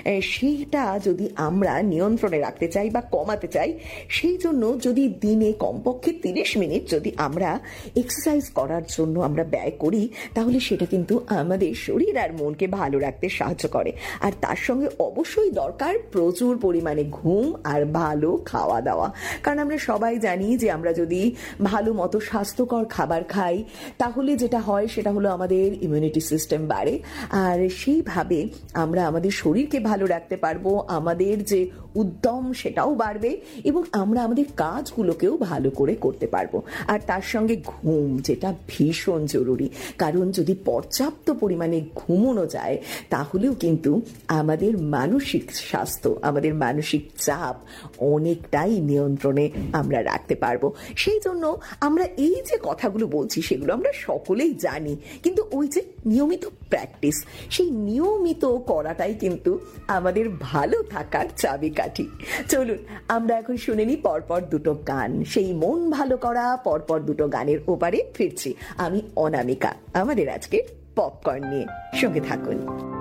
সেইটা যদি আমরা নিয়ন্ত্রণে রাখতে চাই বা কমাতে চাই, সেই জন্য যদি দিনে কমপক্ষে 30 মিনিট যদি আমরা এক্সারসাইজ করার জন্য আমরা ব্যয় করি, তাহলে সেটা কিন্তু আমাদের শরীর আর মনকে ভালো রাখতে সাহায্য করে। আর তার সঙ্গে অবশ্যই দরকার প্রচুর পরিমাণে ঘুম আর ভালো খাওয়া দাওয়া। কারণ আমরা সবাই জানি যে আমরা যদি ভালো মতো স্বাস্থ্যকর খাবার খাই, তাহলে যেটা হয় সেটা হলো আমাদের ইমিউনিটি সিস্টেম বাড়ে, আর সেইভাবে আমরা আমাদের শরীরকে ভালো রাখতে পারবো, আমাদের যে উদ্যম সেটাও বাড়বে এবং আমরা আমাদের কাজগুলোকেও ভালো করে করতে পারবো। আর তার সঙ্গে ঘুম, যেটা ভীষণ জরুরি, কারণ যদি পর্যাপ্ত পরিমাণে ঘুমোনো যায় তাহলেও কিন্তু আমাদের মানসিক স্বাস্থ্য, আমাদের মানসিক চাপ অনেকটাই নিয়ন্ত্রণে আমরা রাখতে পারবো। সেই জন্য আমরা এই যে কথাগুলো বলছি সেগুলো আমরা সকলেই জানি, কিন্তু ওই যে নিয়মিত প্র্যাকটিস, সেই নিয়মিত করাটাই কিন্তু আমাদের ভালো থাকার চাবিকাঠি। চলুন আমরা এখন শুনে নিই পরপর দুটো গান। সেই মন ভালো করা পরপর দুটো গানের ওপারে ফিরছি আমি অনামিকা, আমাদের আজকে পপকর্ন নিয়ে। সঙ্গে থাকুন।